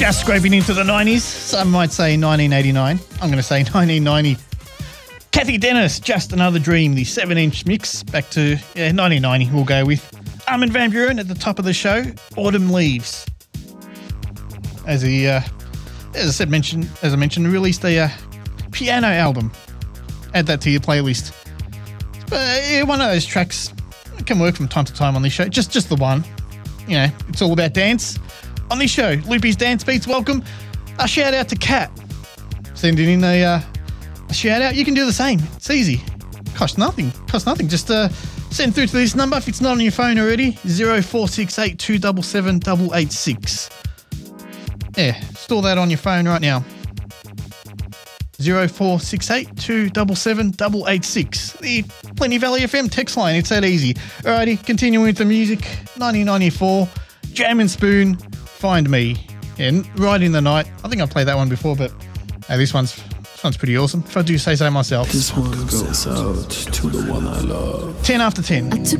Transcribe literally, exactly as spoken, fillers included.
Just scraping into the nineties. Some might say nineteen eighty-nine. I'm going to say nineteen ninety. Kathy Dennis, Just Another Dream, the seven-inch mix. Back to yeah, nineteen ninety we'll go with. Armin van Buuren at the top of the show. Autumn Leaves. As he, uh, as I said, mentioned, as I mentioned, released a uh, piano album. Add that to your playlist. But uh, yeah, one of those tracks can work from time to time on this show. Just, just the one. You know, it's all about dance. On this show, Loopy's Dance Beats, welcome. A shout out to Kat. Sending in a, uh, a shout out. You can do the same. It's easy. Costs nothing. Costs nothing. Just uh, send through to this number if it's not on your phone already. zero four six eight two seven seven eight eight six. Yeah, store that on your phone right now. zero four six eight two seven seven eight eight six. The Plenty Valley F M text line. It's that easy. Alrighty, continuing with the music. nineteen ninety-four. Jam and Spoon. Find Me. Yeah, Right in the Night. I think I've played that one before, but uh, this one's this one's pretty awesome, if I do say so myself. This one goes out to the one I love. ten after ten. I took